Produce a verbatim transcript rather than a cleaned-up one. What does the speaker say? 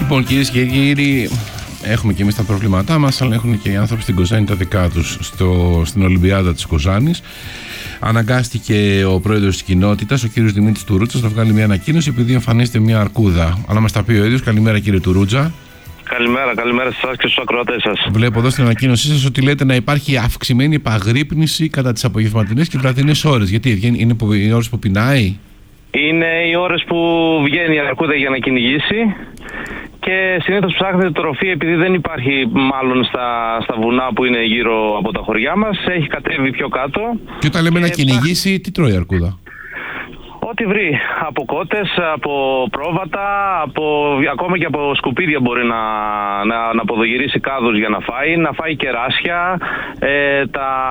Λοιπόν, κυρίες και κύριοι, έχουμε και εμείς τα προβλήματά μας, αλλά έχουν και οι άνθρωποι στην Κοζάνη τα δικά τους. Στο, στην Ολυμπιάδα της Κοζάνης αναγκάστηκε ο πρόεδρος της κοινότητας, ο κύριος Δημήτρης Τουρούτσας, να βγάλει μια ανακοίνωση επειδή εμφανίζεται μια αρκούδα. Αλλά μας τα πει ο ίδιος. Καλημέρα, κύριε Τουρούτσα. Καλημέρα, καλημέρα σε εσάς και στους ακροατές σας. Βλέπω εδώ στην ανακοίνωσή σας ότι λέτε να υπάρχει αυξημένη επαγρύπνηση κατά τις απογευματινές και βραδινές ώρες. Γιατί είναι οι ώρες που πεινάει? Είναι οι ώρες που βγαίνει η αρκούδα για να κυνηγήσει και συνήθως ψάχνεται τροφή, επειδή δεν υπάρχει μάλλον στα, στα βουνά που είναι γύρω από τα χωριά μας. Έχει κατέβει πιο κάτω. Και όταν λέμε και να κυνηγήσει, ψάχ... τι τρώει η αρκούδα? Ό,τι βρει. Από κότες, από πρόβατα, από, ακόμα και από σκουπίδια μπορεί να, να, να αποδογυρίσει κάδους για να φάει, να φάει κεράσια, ε, τα